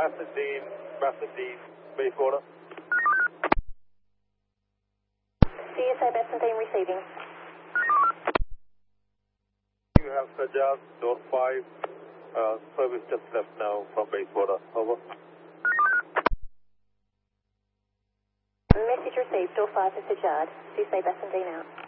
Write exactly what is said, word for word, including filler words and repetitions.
Bassendean, Bassendean, Bayswater. C S A Bassendean receiving. You have Sajjad, door five, uh, service just left now from Bayswater. Over. Message received, door five for Sajjad. C S A Bassendean out.